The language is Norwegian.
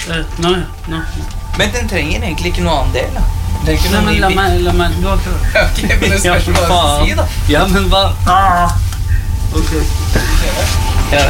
Nå. Men den trenger egentlig ikke noe annen del, da. Det er ikke Nei, noe men la meg, du har prøvd. Ok, men det spørs hva du skal si, da. Ja, men hva? Ok.